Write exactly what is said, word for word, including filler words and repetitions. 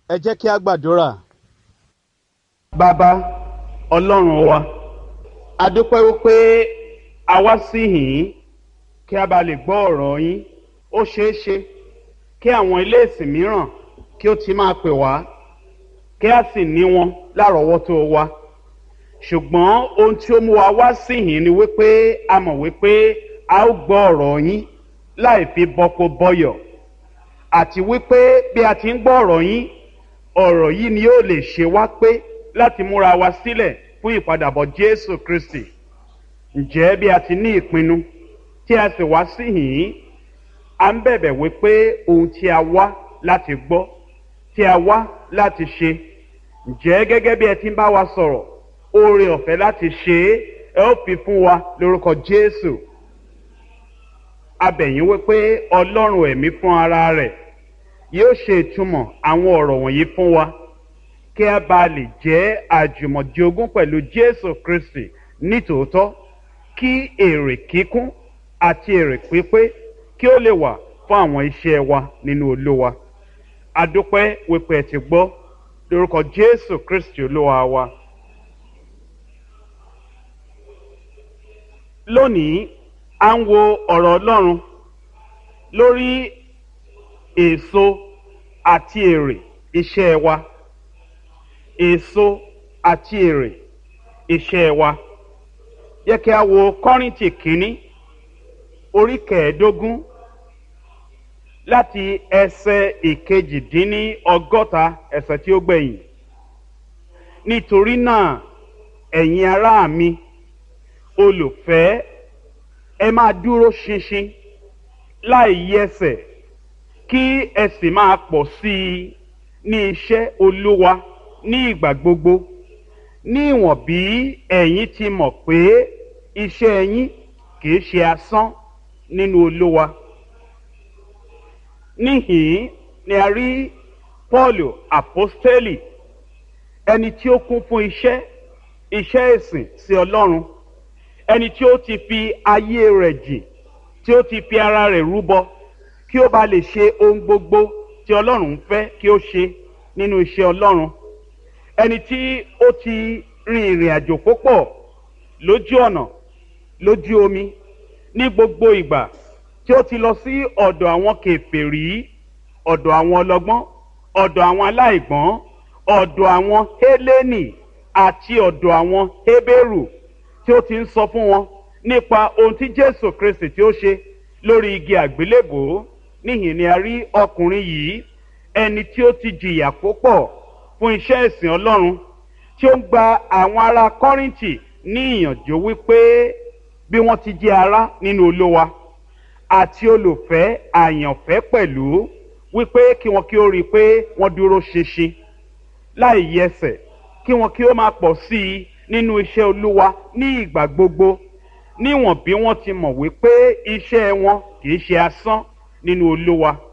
Ẹ jẹ́ kí a gbàdúrà. Bàbá Ọlọ́run wa, a dúpẹ́ wípé a wá sí yìnyín kí a bá lè gbọ́ ọ̀rọ̀ yín. Ó ṣeé ṣe kí àwọn ilé ìsìn mìíràn kí ó ti máa pè wá kí a sì ní wọn lárọ̀ọ́wọ́tó wa. Ṣùgbọ́n ohun tí ó mú wa wá sí yìnyín ni wípé a mọ̀ wípé a ó gbọ́ ọ̀rọ̀ yín láì fi bọ́kó bọ́yọ̀. Àti wípé bí a ti ń gbọ́ ọ̀rọ̀ yín, ọ̀rọ̀ yìí ni yóò lè ṣe wá pé láti múra wa sílẹ̀ fún ìpadàbọ̀ Jésù Kristi. Ǹjẹ́ bí a ti ní ìpinnu tí a sì wá sí yìnyín, a ń bẹ̀bẹ̀ wípé ohun tí a wá láti gbọ́, tí a wá láti ṣe, ǹjẹ́ gẹ́gẹ́ bí ẹ ti ń bá wa sọ̀rọ̀, oore ọ̀fẹ́ láti ṣe é, ẹ ó fi fún wa lórúkọ Jésù. A bẹ̀ yín wípé Ọlọ́run ẹ̀mí fún ara rẹ̀ yóò ṣe ìtumọ̀ àwọn ọ̀rọ̀ wọ̀nyí fún wa kí a bá lè jẹ́ àjùmọ̀jogún pẹ̀lú Jésù Kristi nítòótọ́, kí èrè kíkún àti èrè pípé kí ó lè wà fún àwọn iṣẹ́ wa nínú Olúwa. A dúpẹ́ wípé ẹ ti gbọ́ lórúkọ Jésù Kristi Olúwa wa. Lónìí a ń wo ọ̀rọ̀ Ọlọ́run lórí èso àti èrè iṣẹ́ wa. Èso àti èrè iṣẹ́ wa. Yẹ kí a wo Kọ́ríńtì kínní orí kẹẹ̀ẹ́dógún láti ẹsẹ̀ ìkejìdínní ọgọ́ta, ẹsẹ̀ tí ó gbẹ̀yìn. Nítorí náà, ẹ̀yin ará mi, olùfẹ́, ẹ máa dúró ṣinṣin láì yẹsẹ̀, kí ẹ sì máa pọ̀ sí i ní iṣẹ́ Olúwa ní ìgbà gbogbo, ní ìwọ̀n bí ẹ̀yin ti mọ̀ pé iṣẹ́ yín kìí ṣe asán nínú Olúwa. Níhìn-ín ni a rí Pọ́ọ̀lù àpọ́stélì, ẹni tí ó kún fún iṣẹ́ iṣẹ́ ìsìn sí Ọlọ́run, ẹni tí ó ti fi ayé rẹ̀ jìn, tí ó ti fi ara rẹ̀ rúbọ kí ó bá lè ṣe ohun gbogbo tí Ọlọ́run fẹ́ kí ó ṣe nínú iṣẹ́ Ọlọ́run, ẹni tí ó ti rin ìrìn àjò púpọ̀ lójú ọ̀nà, lójú omi, ní gbogbo ìgbà tí ó ti lọ sí ọ̀dọ̀ àwọn kèfèrí, ọ̀dọ̀ àwọn ọlọ́gbọ́n, ọ̀dọ̀ àwọn aláìgbọ́n, ọ̀dọ̀ àwọn Hélénì àti ọ̀dọ̀ àwọn Hébérù, tí ó ti ń sọ fún wọn nípa ohun tí Jésù Kristi tí ó ṣe lórí igi àgbélébòó. Níhìn ni a rí ọkùnrin yìí, ẹni tí ó ti jìyà púpọ̀ fún iṣẹ́ ìsìn Ọlọ́run, tí ó ń gba àwọn ará Kọ́ríńtì ní ìyànjú wípé bí wọ́n ti jẹ́ ará nínú Olúwa àti olùfẹ́ àyànfẹ́ pẹ̀lú, wípé kí wọn kí ó rí i pé wọ́n dúró ṣinṣin láì yẹsẹ̀, kí wọn kí ó máa pọ̀ sí i nínú iṣẹ́ Olúwa ní ìgbà gbogbo, níwọ̀n bí wọ́n ti mọ̀ wípé iṣẹ́ wọn kìí ṣe asán nínú Olúwa.